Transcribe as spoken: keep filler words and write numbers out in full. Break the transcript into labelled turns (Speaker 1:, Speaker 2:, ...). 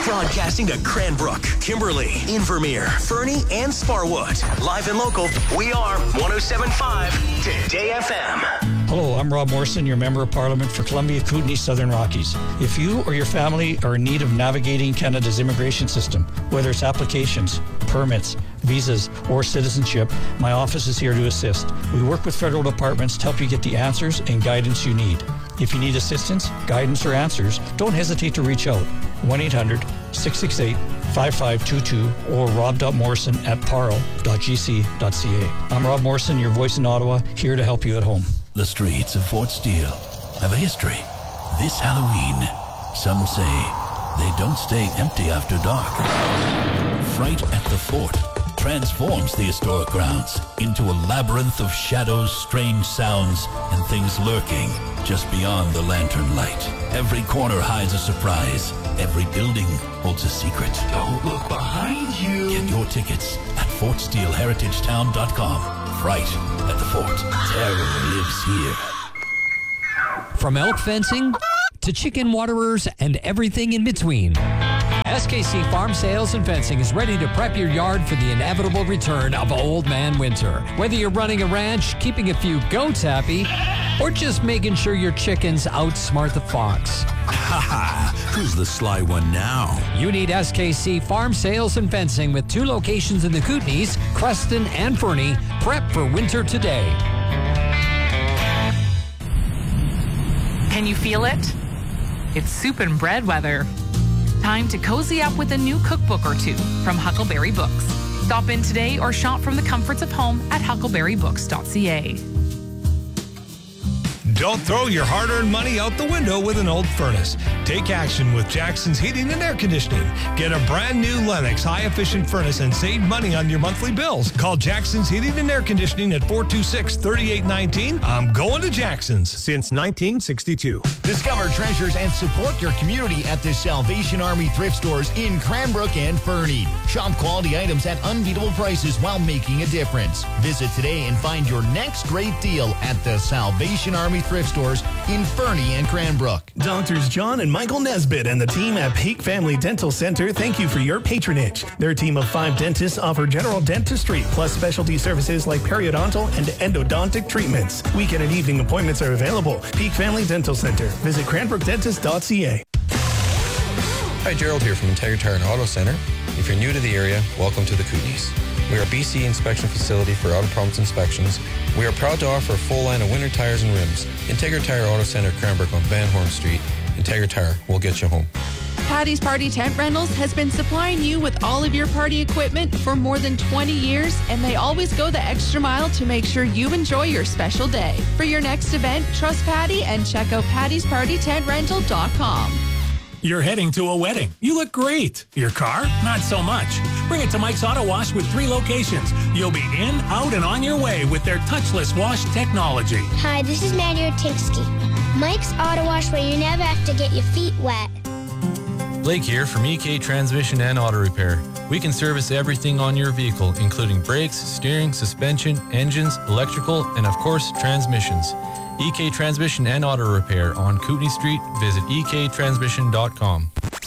Speaker 1: Broadcasting to Cranbrook, Kimberley, Invermere, Fernie, and Sparwood. Live and local, we are one oh seven point five Today F M.
Speaker 2: Hello, I'm Rob Morrison, your Member of Parliament for Columbia, Kootenay, Southern Rockies. If you or your family are in need of navigating Canada's immigration system, whether it's applications, permits, visas, or citizenship, my office is here to assist. We work with federal departments to help you get the answers and guidance you need. If you need assistance, guidance, or answers, don't hesitate to reach out. one eight hundred six six eight five five two two or rob.morrison at parle dot g c dot c a. I'm Rob Morrison, your voice in Ottawa, here to help you at home.
Speaker 3: The streets of Fort Steele have a history. This Halloween, some say they don't stay empty after dark. Fright at the Fort transforms the historic grounds into a labyrinth of shadows, strange sounds, and things lurking just beyond the lantern light. Every corner hides a surprise. Every building holds a secret.
Speaker 4: Don't look behind you.
Speaker 3: Get your tickets at fort steele heritage town dot com. Fright at the Fort. Terror lives here.
Speaker 5: From elk fencing to chicken waterers and everything in between, S K C Farm Sales and Fencing is ready to prep your yard for the inevitable return of Old Man Winter. Whether you're running a ranch, keeping a few goats happy, or just making sure your chickens outsmart the fox.
Speaker 3: Ha ha! Who's the sly one now?
Speaker 5: You need S K C Farm Sales and Fencing with two locations in the Kootenays, Creston and Fernie. Prep for winter today.
Speaker 6: Can you feel it? It's soup and bread weather. Time to cozy up with a new cookbook or two from Huckleberry Books. Stop in today or shop from the comforts of home at huckleberry books dot c a.
Speaker 7: Don't throw your hard-earned money out the window with an old furnace. Take action with Jackson's Heating and Air Conditioning. Get a brand new Lennox high-efficient furnace and save money on your monthly bills. Call Jackson's Heating and Air Conditioning at four two six, three eight one nine. I'm going to Jackson's since nineteen sixty-two.
Speaker 8: Discover treasures and support your community at the Salvation Army thrift stores in Cranbrook and Fernie. Shop quality items at unbeatable prices while making a difference. Visit today and find your next great deal at the Salvation Army thrift stores in Fernie and Cranbrook.
Speaker 9: Doctors John and Michael Nesbitt and the team at Peak Family Dental Center thank you for your patronage. Their team of five dentists offer general dentistry plus specialty services like periodontal and endodontic treatments. Weekend and evening appointments are available. Peak Family Dental Center. Visit cranbrook dentist dot c a.
Speaker 10: Hi, Gerald here from Integra Tire and Auto Center. If you're new to the area, welcome to the Kootenays. We are a B C inspection facility for auto problems inspections. We are proud to offer a full line of winter tires and rims. Integra Tire Auto Center, Cranbrook on Van Horn Street. Integra Tire will get you home.
Speaker 11: Patty's Party Tent Rentals has been supplying you with all of your party equipment for more than twenty years, and they always go the extra mile to make sure you enjoy your special day. For your next event, trust Patty and check out pattys party tent rental dot com.
Speaker 12: You're heading to a wedding. You look great. Your car? Not so much. Bring it to Mike's Auto Wash with three locations. You'll be in, out, and on your way with their touchless wash technology.
Speaker 13: Hi, this is Manuel Tinsky. Mike's Auto Wash, where you never have to get your feet wet.
Speaker 14: Blake here from E K Transmission and Auto Repair. We can service everything on your vehicle, including brakes, steering, suspension, engines, electrical, and of course, transmissions. E K Transmission and Auto Repair on Kootenay Street. Visit e k transmission dot com.